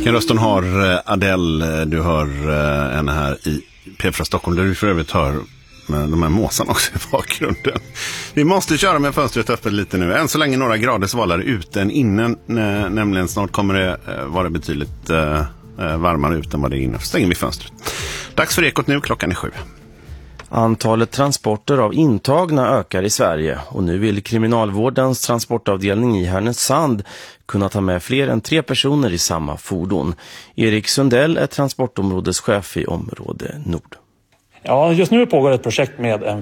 Vilken röst hon har, Adele. Du hör henne här i P4 Stockholm, där du för övrigt hör de här måsarna också i bakgrunden. Vi måste köra med fönstret öppet lite nu. Än så länge några grader svalare ute än innan. Nämligen snart kommer det vara betydligt varmare ute än vad det är inne. Stänger vi fönstret. Dags för Ekot nu, klockan är 7. Antalet transporter av intagna ökar i Sverige och nu vill kriminalvårdens transportavdelning i Härnösand kunna ta med fler än 3 personer i samma fordon. Erik Sundell är transportområdeschef i område Nord. Ja, just nu pågår ett projekt med en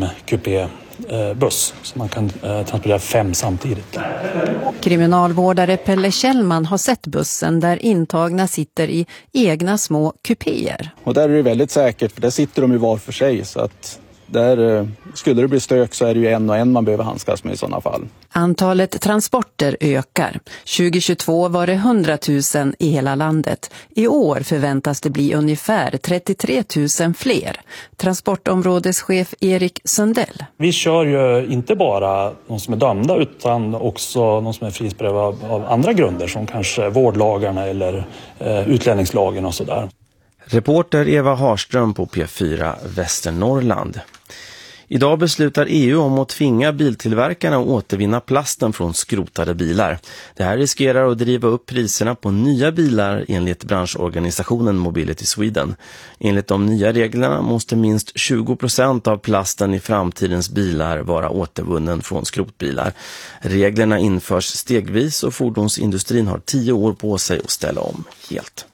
5-kupé-buss så man kan transportera 5 samtidigt. Kriminalvårdare Pelle Kjellman har sett bussen där intagna sitter i egna små kupéer. Och där är det väldigt säkert, för där sitter de ju var för sig, så att där skulle det bli stök så är det ju en och en man behöver handskas med i sådana fall. Antalet transporter ökar. 2022 var det 100 000 i hela landet. I år förväntas det bli ungefär 33 000 fler. Transportområdeschef Erik Sundell. Vi kör ju inte bara de som är dömda utan också de som är frihetsberövade av andra grunder som kanske vårdlagarna eller utlänningslagen och sådär. Reporter Eva Harström på P4 Västernorrland. Idag beslutar EU om att tvinga biltillverkarna att återvinna plasten från skrotade bilar. Det här riskerar att driva upp priserna på nya bilar enligt branschorganisationen Mobility Sweden. Enligt de nya reglerna måste minst 20% av plasten i framtidens bilar vara återvunnen från skrotbilar. Reglerna införs stegvis och fordonsindustrin har 10 år på sig att ställa om helt.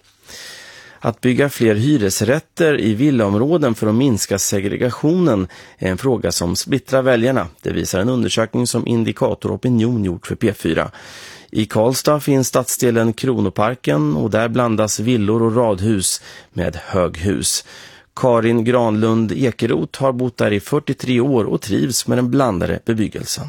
Att bygga fler hyresrätter i villaområden för att minska segregationen är en fråga som splittrar väljarna. Det visar en undersökning som Indikator Opinion gjort för P4. I Karlstad finns stadsdelen Kronoparken och där blandas villor och radhus med höghus. Karin Granlund Ekeroth har bott där i 43 år och trivs med den blandade bebyggelsen.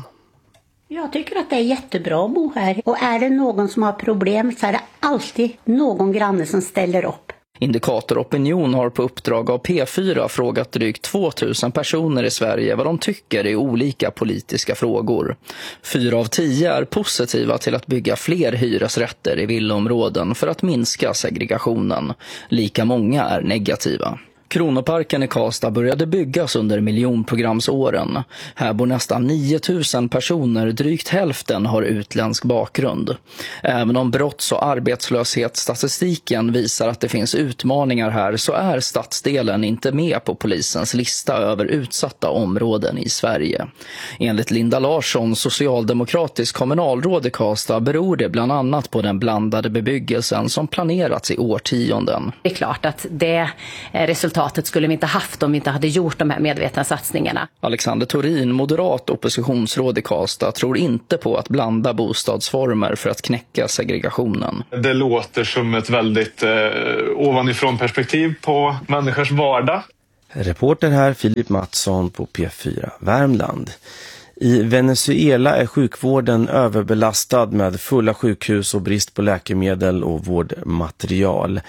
Jag tycker att det är jättebra att bo här. Och är det någon som har problem så är det alltid någon granne som ställer upp. Indikator Opinion har på uppdrag av P4 frågat drygt 2000 personer i Sverige vad de tycker i olika politiska frågor. 4 av 10 är positiva till att bygga fler hyresrätter i villaområden för att minska segregationen. Lika många är negativa. Kronoparken i Karlstad började byggas under miljonprogramsåren. Här bor nästan 9000 personer, drygt hälften har utländsk bakgrund. Även om brotts- och arbetslöshetsstatistiken visar att det finns utmaningar här så är stadsdelen inte med på polisens lista över utsatta områden i Sverige. Enligt Linda Larsson, socialdemokratisk kommunalråd i Karlstad, beror det bland annat på den blandade bebyggelsen som planerats i årtionden. Det är klart att det resultatet skulle vi inte haft om vi inte hade gjort de här medvetna satsningarna. Alexander Torin, moderat oppositionsråd i Karlstad, tror inte på att blanda bostadsformer för att knäcka segregationen. Det låter som ett väldigt ovanifrån perspektiv på människors vardag. Reporter här Filip Mattsson på P4 Värmland. I Venezuela är sjukvården överbelastad med fulla sjukhus och brist på läkemedel och vårdmaterial.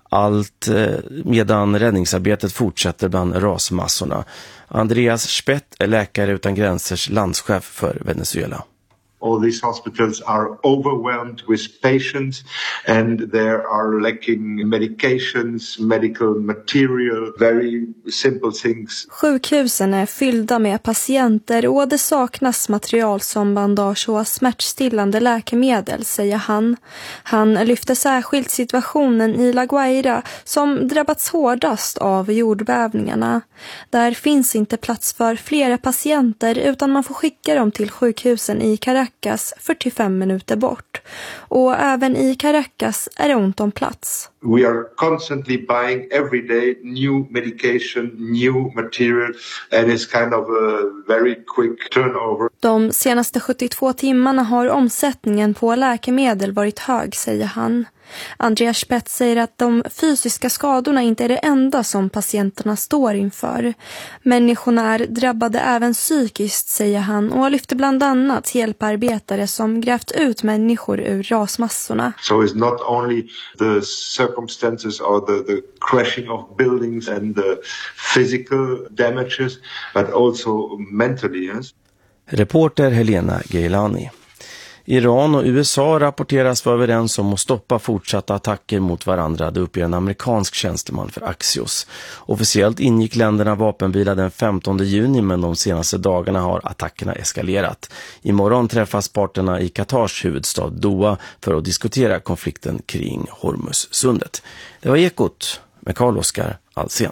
Allt medan räddningsarbetet fortsätter bland rasmassorna. Andreas Spett är Läkare utan gränsers landschef för Venezuela. All these hospitals are overwhelmed with patients and there are lacking medications, medical material, very simple things. Sjukhusen är fyllda med patienter och det saknas material som bandage och smärtstillande läkemedel, säger han. Han lyfter särskilt situationen i La Guaira som drabbats hårdast av jordbävningarna. Där finns inte plats för flera patienter utan man får skicka dem till sjukhusen i Caracas 45 minuter bort. Och även i Caracas är det ont om plats. We are constantly buying every day new medication, new material and it's kind of a very quick turnover. De senaste 72 timmarna har omsättningen på läkemedel varit hög, säger han. Andreas Spett säger att de fysiska skadorna inte är det enda som patienterna står inför. Människorna är drabbade även psykiskt, säger han, och lyfter bland annat hjälparbetare som grävt ut människor ur rasmassorna. So it's not only the circumstances or the crashing of buildings and the physical damages but also mentally, yes? Reporter Helena Geilani. Iran och USA rapporteras vara överens om att stoppa fortsatta attacker mot varandra, det uppger en amerikansk tjänsteman för Axios. Officiellt ingick länderna vapenvila den 15 juni, men de senaste dagarna har attackerna eskalerat. Imorgon träffas parterna i Katars huvudstad Doha för att diskutera konflikten kring Hormuzsundet. Det var Ekot med Carl-Oskar Alsen.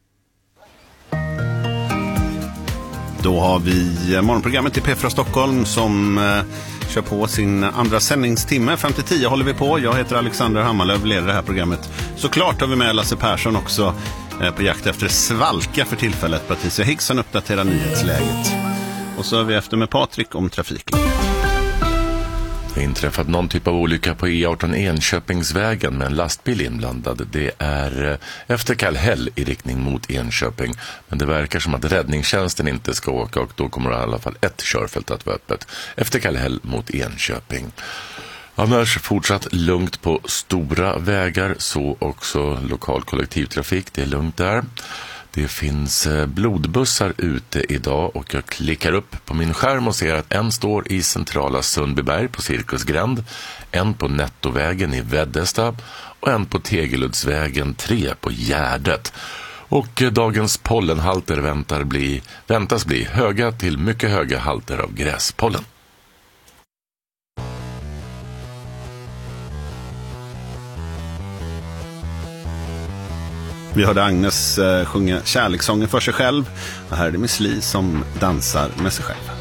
Då har vi morgonprogrammet i P4 Stockholm som kör på sin andra sändningstimme. 5 till 10 håller vi på. Jag heter Alexander Hammarlöv, leder det här programmet. Såklart har vi med Lasse Persson också på jakt efter svalka för tillfället. Patricia Hickson uppdaterar nyhetsläget. Och så är vi efter med Patrik om trafiken. Det har inträffat någon typ av olycka på E18 Enköpingsvägen med en lastbil inblandad. Det är efter Kallhäll i riktning mot Enköping. Men det verkar som att räddningstjänsten inte ska åka och då kommer i alla fall ett körfält att vara öppet. Efter Kallhäll mot Enköping. Annars fortsatt lugnt på stora vägar, så också lokal kollektivtrafik. Det är lugnt där. Det finns blodbussar ute idag och jag klickar upp på min skärm och ser att en står i centrala Sundbyberg på Cirkusgränd, en på Nettovägen i Väddesta och en på Tegeluddsvägen 3 på Gärdet. Och dagens pollenhalter väntas bli höga till mycket höga halter av gräspollen. Vi hörde Agnes sjunga kärlekssången för sig själv. Och här är det Miss Li som dansar med sig själv.